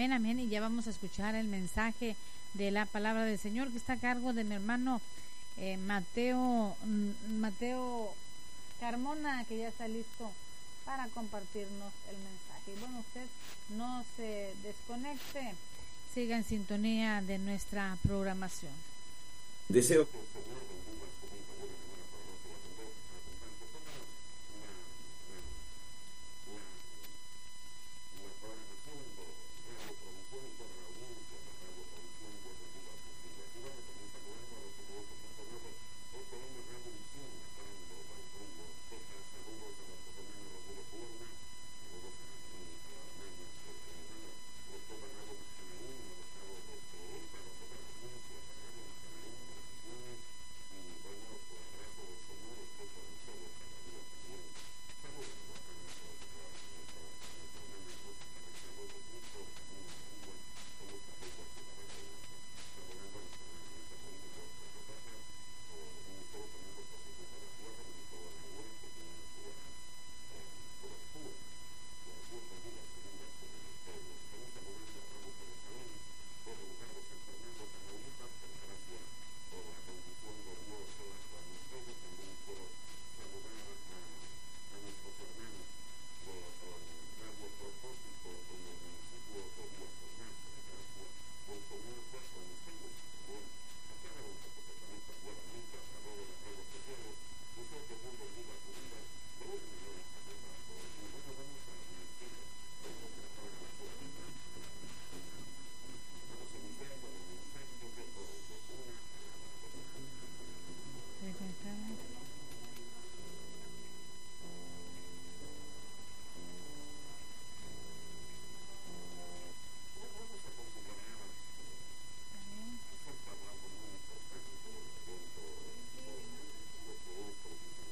Amén, amén. Y ya vamos a escuchar el mensaje de la palabra del Señor que está a cargo de mi hermano Mateo Carmona, que ya está listo para compartirnos el mensaje. Y bueno, usted no se desconecte, siga en sintonía de nuestra programación. Deseo que el Señor bendiga